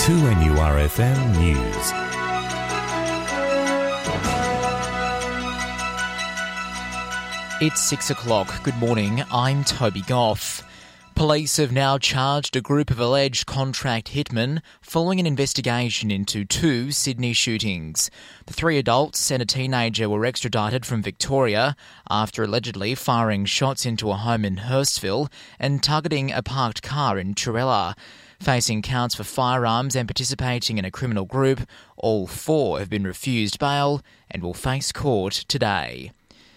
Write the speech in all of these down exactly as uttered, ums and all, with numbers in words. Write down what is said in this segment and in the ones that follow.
two N U R F M News. It's six o'clock. Good morning, I'm Toby Goff. Police have now charged a group of alleged contract hitmen following an investigation into two Sydney shootings. The three adults and a teenager were extradited from Victoria after allegedly firing shots into a home in Hurstville and targeting a parked car in Turella. Facing counts for firearms and participating in a criminal group, all four have been refused bail and will face court today.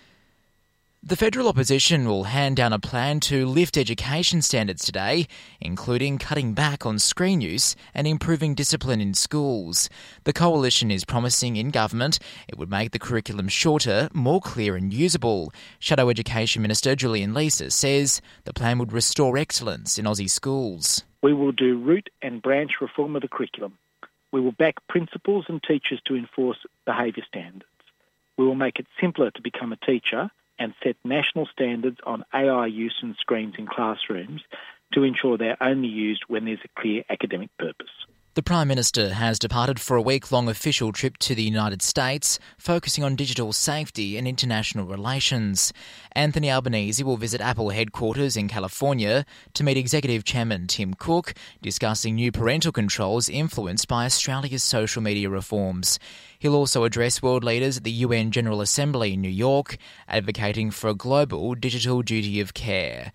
The federal opposition will hand down a plan to lift education standards today, including cutting back on screen use and improving discipline in schools. The coalition is promising in government it would make the curriculum shorter, more clear and usable. Shadow Education Minister Julian Leeser says the plan would restore excellence in Aussie schools. We will do root and branch reform of the curriculum. We will back principals and teachers to enforce behaviour standards. We will make it simpler to become a teacher and set national standards on A I use and screens in classrooms to ensure they're only used when there's a clear academic purpose. The Prime Minister has departed for a week-long official trip to the United States, focusing on digital safety and international relations. Anthony Albanese will visit Apple headquarters in California to meet Executive Chairman Tim Cook, discussing new parental controls influenced by Australia's social media reforms. He'll also address world leaders at the U N General Assembly in New York, advocating for a global digital duty of care.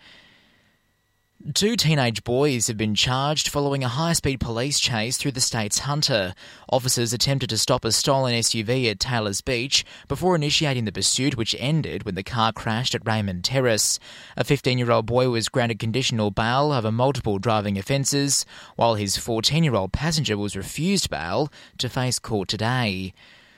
Two teenage boys have been charged following a high-speed police chase through the state's Hunter. Officers attempted to stop a stolen S U V at Taylor's Beach before initiating the pursuit, which ended when the car crashed at Raymond Terrace. A fifteen-year-old boy was granted conditional bail over multiple driving offences, while his fourteen-year-old passenger was refused bail to face court today.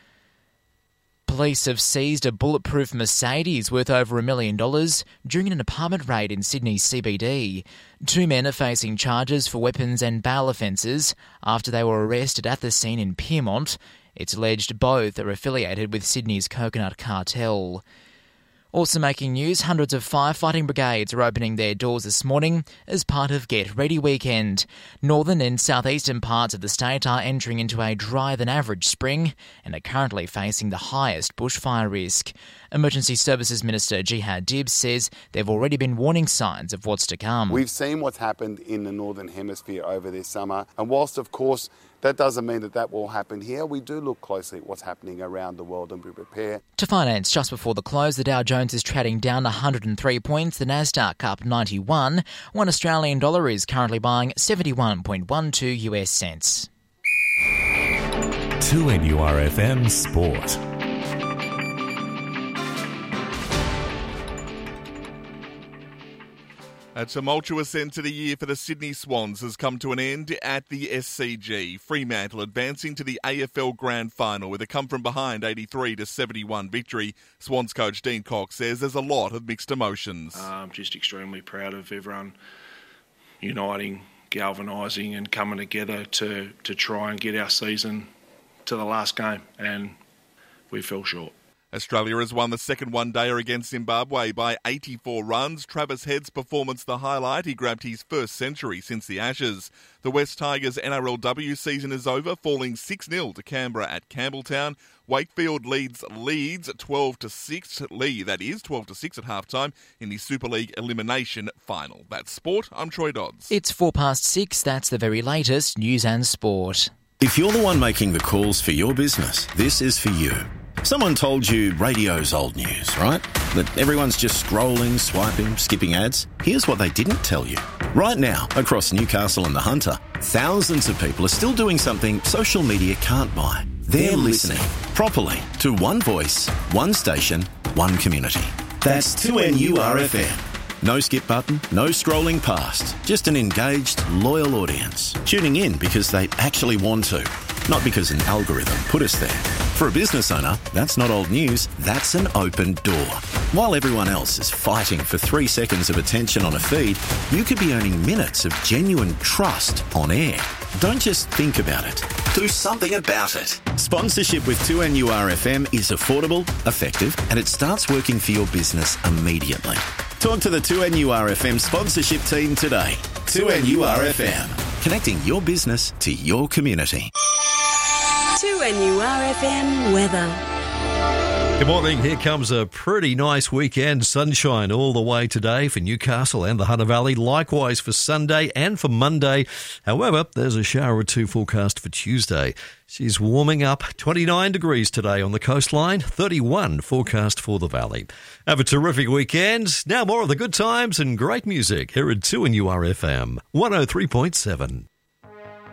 Police have seized a bulletproof Mercedes worth over a million dollars during an apartment raid in Sydney's C B D. Two men are facing charges for weapons and bail offences after they were arrested at the scene in Pyrmont. It's alleged both are affiliated with Sydney's coconut cartel. Also making news, hundreds of firefighting brigades are opening their doors this morning as part of Get Ready Weekend. Northern and southeastern parts of the state are entering into a drier-than-average spring and are currently facing the highest bushfire risk. Emergency Services Minister Jihad Dibs says there have already been warning signs of what's to come. We've seen what's happened in the Northern Hemisphere over this summer, and whilst, of course, that doesn't mean that that will happen here, we do look closely at what's happening around the world and we prepare. To finance, just before the close, the Dow Jones is trading down one hundred three points, the Nasdaq up ninety-one. One Australian dollar is currently buying seventy-one point one two US cents. two N U R F M Sport. A tumultuous end to the year for the Sydney Swans has come to an end at the S C G. Fremantle advancing to the A F L Grand Final with a come-from-behind eighty-three to seventy-one victory. Swans coach Dean Cox says there's a lot of mixed emotions. I'm just extremely proud of everyone uniting, galvanising and coming together to, to try and get our season to the last game, and we fell short. Australia has won the second one-dayer against Zimbabwe by eighty-four runs. Travis Head's performance the highlight. He grabbed his first century since the Ashes. The West Tigers N R L W season is over, falling six nil to Canberra at Campbelltown. Wakefield leads Leeds twelve to six. Lee, that is, twelve to six at halftime in the Super League elimination final. That's sport. I'm Troy Dodds. It's four past six. That's the very latest news and sport. If you're the one making the calls for your business, this is for you. Someone told you radio's old news, right? That everyone's just scrolling, swiping, skipping ads. Here's what they didn't tell you. Right now, across Newcastle and the Hunter, thousands of people are still doing something social media can't buy. They're listening properly to one voice, one station, one community. That's two N U R F M. No skip button, no scrolling past. Just an engaged, loyal audience. Tuning in because they actually want to, not because an algorithm put us there. For a business owner, that's not old news, that's an open door. While everyone else is fighting for three seconds of attention on a feed, you could be earning minutes of genuine trust on air. Don't just think about it. Do something about it. Sponsorship with two N U R F M is affordable, effective, and it starts working for your business immediately. Talk to the two N U R F M sponsorship team today. two N U R F M. connecting your business to your community. two N U R F M weather. Good morning. Here comes a pretty nice weekend. Sunshine all the way today for Newcastle and the Hunter Valley. Likewise for Sunday and for Monday. However, there's a shower or two forecast for Tuesday. She's warming up. twenty-nine degrees today on the coastline. thirty-one forecast for the valley. Have a terrific weekend. Now more of the good times and great music here at two N U R F M one oh three point seven.